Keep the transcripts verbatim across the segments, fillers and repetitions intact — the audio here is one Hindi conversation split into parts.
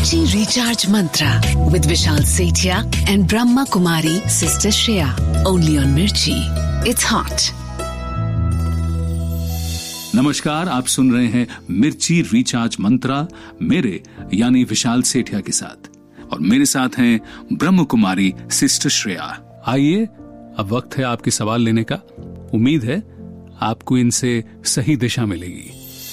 Mirchi Recharge Mantra with Vishal Sethia and Brahma Kumari Sister Shreya. Only on Mirchi. It's hot. नमस्कार, आप सुन रहे हैं मिर्ची रिचार्ज मंत्रा मेरे यानी विशाल सेठिया के साथ, और मेरे साथ हैं ब्रह्म कुमारी सिस्टर श्रेया। आइए, अब वक्त है आपके सवाल लेने का। उम्मीद है आपको इनसे सही दिशा मिलेगी।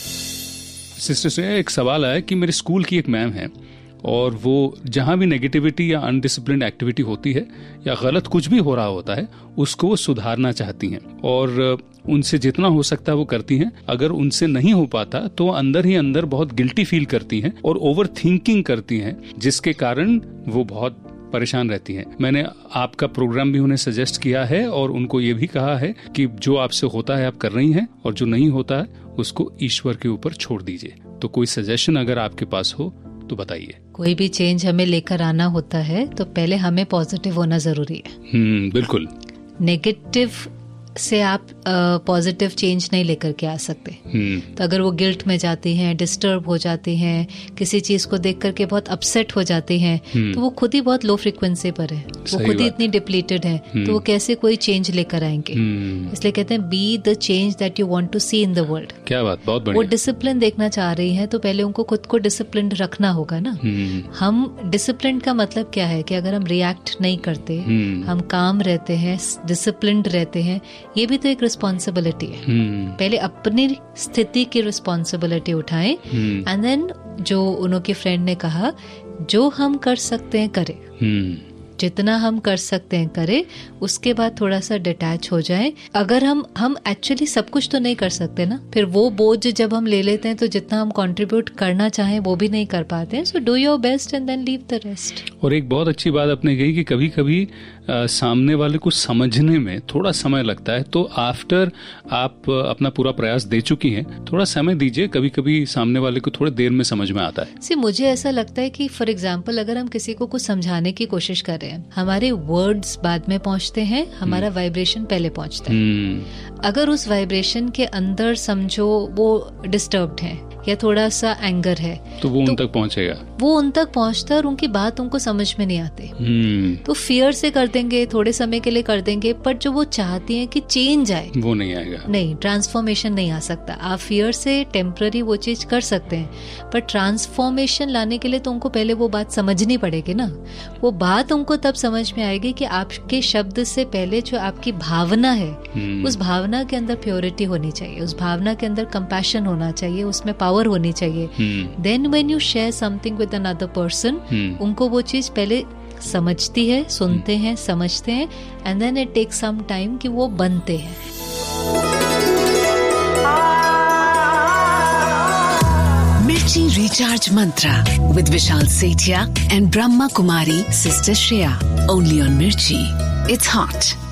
सिस्टर श्रेया, एक सवाल आया कि मेरे स्कूल की एक मैम है और वो जहाँ भी नेगेटिविटी या अनडिसिप्लिन्ड एक्टिविटी होती है या गलत कुछ भी हो रहा होता है उसको वो सुधारना चाहती हैं और उनसे जितना हो सकता है वो करती हैं। अगर उनसे नहीं हो पाता तो अंदर ही अंदर बहुत गिल्टी फील करती हैं और ओवर थिंकिंग करती हैं, जिसके कारण वो बहुत परेशान रहती हैं। मैंने आपका प्रोग्राम भी उन्हें सजेस्ट किया है और उनको ये भी कहा है कि जो आपसे होता है आप कर रही हैं और जो नहीं होता है उसको ईश्वर के ऊपर छोड़ दीजिए। तो कोई सजेशन अगर आपके पास हो तो बताइए। कोई भी चेंज हमें लेकर आना होता है तो पहले हमें पॉजिटिव होना जरूरी है। हम्म, बिल्कुल। नेगेटिव से आप पॉजिटिव uh, चेंज नहीं लेकर के आ सकते। hmm. तो अगर वो गिल्ट में जाती हैं, डिस्टर्ब हो जाती हैं, किसी चीज को देख करके बहुत अपसेट हो जाती हैं, hmm. तो वो खुद ही बहुत लो फ्रिक्वेंसी पर है, वो खुद ही इतनी डिप्लीटेड है, hmm. तो वो कैसे कोई चेंज लेकर आएंगे। hmm. इसलिए कहते हैं be the change that you want to C in the world. क्या बात, बहुत बढ़िया। वो डिसिप्लिन देखना चाह रही है तो पहले उनको खुद को डिसिप्लिन रखना होगा ना। hmm. हम डिसिप्लिन का मतलब क्या है कि अगर हम रिएक्ट नहीं करते, hmm. हम काम रहते हैं, डिसिप्लिन्ड रहते हैं, ये भी तो एक रिस्पॉन्सिबिलिटी है। hmm. पहले अपनी स्थिति की रिस्पॉन्सिबिलिटी उठाएं एंड hmm. देन जो उनके फ्रेंड ने कहा, जो हम कर सकते हैं करें। hmm. जितना हम कर सकते हैं करें, उसके बाद थोड़ा सा डिटैच हो जाएं। अगर हम हम एक्चुअली सब कुछ तो नहीं कर सकते ना, फिर वो बोझ जब हम ले लेते हैं तो जितना हम कंट्रीब्यूट करना चाहें वो भी नहीं कर पाते हैं। So do your best and then leave the rest. और एक बहुत अच्छी बात आपने कही कि कभी कभी आ, सामने वाले को समझने में थोड़ा समय लगता है, तो आफ्टर आप अपना पूरा प्रयास दे चुकी हैं, थोड़ा समय दीजिए, कभी कभी सामने वाले को थोड़ी देर में समझ में आता है। सी मुझे ऐसा लगता है कि फॉर एग्जाम्पल अगर हम किसी को कुछ समझाने की कोशिश कर रहे हैं, हमारे वर्ड्स बाद में पहुंचते हैं, हमारा वाइब्रेशन पहले पहुंचता है। अगर उस वाइब्रेशन के अंदर समझो वो डिस्टर्ब्ड है या थोड़ा सा एंगर है तो वो तो उन तक पहुंचेगा, वो उन तक पहुंचता है और उनकी बात उनको समझ में नहीं आती। तो फियर से कर देंगे, थोड़े समय के लिए कर देंगे, पर जो वो चाहती हैं कि चेंज आए वो नहीं आएगा, नहीं, ट्रांसफॉर्मेशन नहीं आ सकता। आप फियर से टेम्पररी वो चीज कर सकते हैं, पर ट्रांसफॉर्मेशन लाने के लिए तो उनको पहले वो बात समझनी पड़ेगी ना। वो बात उनको तब समझ में आएगी कि आपके शब्द से पहले जो आपकी भावना है, उस भावना के अंदर प्योरिटी होनी चाहिए, उस भावना के अंदर कंपैशन होना चाहिए, उसमें पावर होनी चाहिए। Then when you share something with another person, उनको वो चीज पहले समझती है, सुनते हैं, समझते हैं, and then it takes some time कि वो बनते हैं। मिर्ची recharge Mantra with Vishal Sethia and Brahma Kumari sister Shreya. Only on मिर्ची। It's hot.